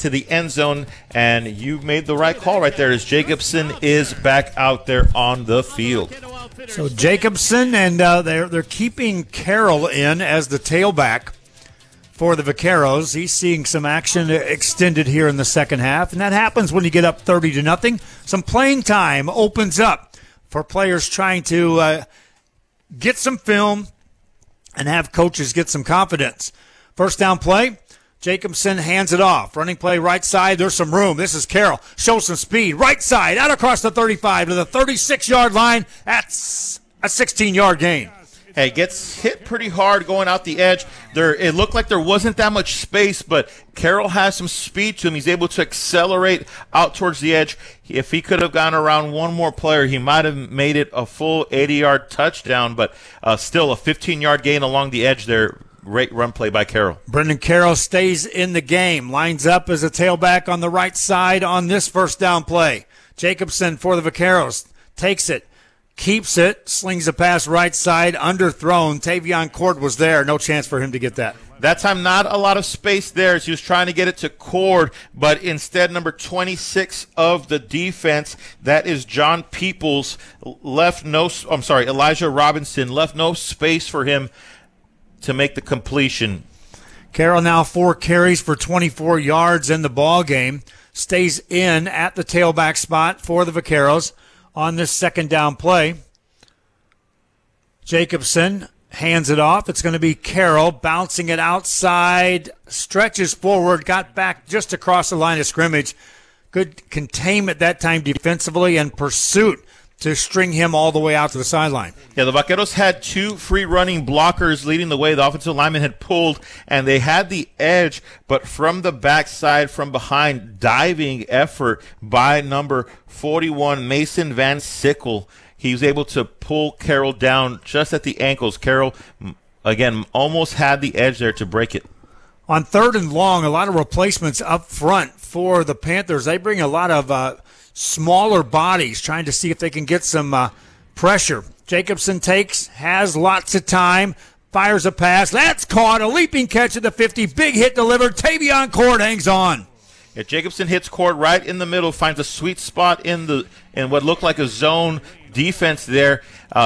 to the end zone, and you made the right call right there as Jacobson is back out there on the field. So Jacobson, and they're keeping Carroll in as the tailback for the Vaqueros. He's seeing some action extended here in the second half, and that happens when you get up 30-0. Some playing time opens up for players trying to get some film and have coaches get some confidence. First down play, Jacobson hands it off. Running play right side, there's some room. This is Carroll. Shows some speed. Right side, out across the 35 to the 36-yard line. That's a 16-yard gain. Hey, gets hit pretty hard going out the edge. It looked like there wasn't that much space, but Carroll has some speed to him. He's able to accelerate out towards the edge. If he could have gone around one more player, he might have made it a full 80-yard touchdown, but still a 15-yard gain along the edge there. Great run play by Carroll. Brendan Carroll stays in the game. Lines up as a tailback on the right side on this first down play. Jacobson for the Vaqueros takes it. Keeps it, slings a pass right side, underthrown. Tavion Cord was there. No chance for him to get that. That time, not a lot of space there as he was trying to get it to Cord, but instead, number 26 of the defense, that is John Peoples, Elijah Robinson, left no space for him to make the completion. Carroll now 4 carries for 24 yards in the ball game. Stays in at the tailback spot for the Vaqueros. On this second down play, Jacobson hands it off. It's going to be Carroll bouncing it outside, stretches forward, got back just across the line of scrimmage. Good containment that time defensively and pursuit to string him all the way out to the sideline. Yeah, the Vaqueros had 2 free running blockers leading the way. The offensive lineman had pulled, and they had the edge, but from the backside, from behind, diving effort by number 41, Mason Van Sickle. He was able to pull Carroll down just at the ankles. Carroll, again, almost had the edge there to break it. On 3rd and long, a lot of replacements up front for the Panthers. They bring a lot of smaller bodies, trying to see if they can get some pressure. Jacobson has lots of time, fires a pass. That's caught. A leaping catch at the 50. Big hit delivered. Tavion Cord hangs on. Yeah, Jacobson hits Cord right in the middle, finds a sweet spot in what looked like a zone defense there.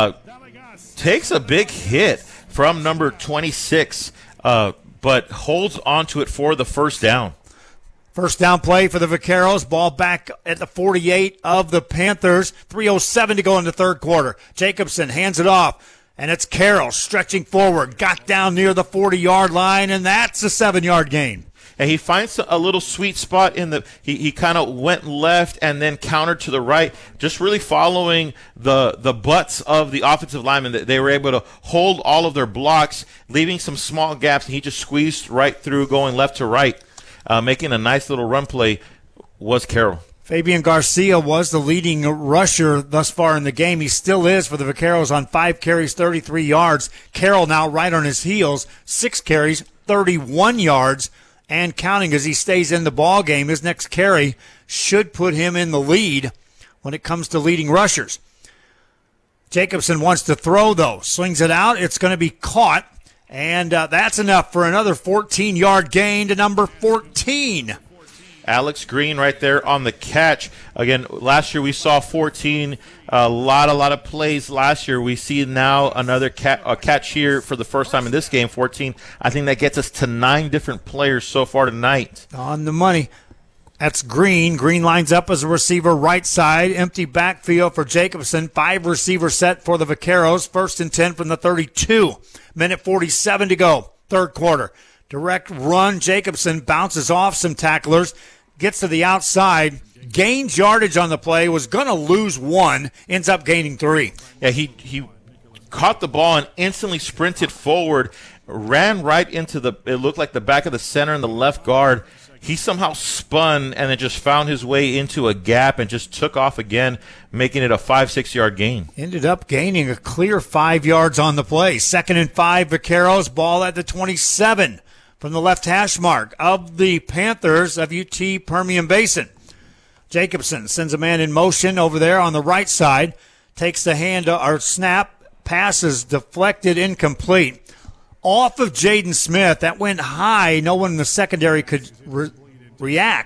Takes a big hit from number 26, but holds onto it for the first down. First down play for the Vaqueros. Ball back at the 48 of the Panthers. 3:07 to go in the third quarter. Jacobson hands it off, and it's Carroll stretching forward. Got down near the 40-yard line, and that's a 7-yard gain. And he finds a little sweet spot he kind of went left and then countered to the right, just really following the butts of the offensive linemen. They were able to hold all of their blocks, leaving some small gaps, and he just squeezed right through, going left to right. Making a nice little run play was Carroll. Fabian Garcia was the leading rusher thus far in the game. He still is for the Vaqueros on 5 carries, 33 yards. Carroll now right on his heels, 6 carries, 31 yards, and counting as he stays in the ball game. His next carry should put him in the lead when it comes to leading rushers. Jacobson wants to throw, though. Swings it out. It's going to be caught. And that's enough for another 14-yard gain to number 14. Alex Green right there on the catch. Again, last year we saw 14. A lot of plays last year. We see now another catch here for the first time in this game, 14. I think that gets us to 9 different players so far tonight. On the money. That's Green. Green lines up as a receiver right side. Empty backfield for Jacobson. 5 receiver set for the Vaqueros. 1st and 10 from the 32. Minute 47 to go. Third quarter. Direct run. Jacobson bounces off some tacklers. Gets to the outside. Gains yardage on the play. Was going to lose 1. Ends up gaining 3. Yeah, he caught the ball and instantly sprinted forward. Ran right into it looked like the back of the center and the left guard. He somehow spun and then just found his way into a gap and just took off again, making it a 5-6 yard gain. Ended up gaining a clear 5 yards on the play. 2nd and 5, Vaqueros, ball at the 27 from the left hash mark of the Panthers of UT Permian Basin. Jacobson sends a man in motion over there on the right side, takes the snap, passes deflected, incomplete. Off of Jaden Smith. That went high. No one in the secondary could react.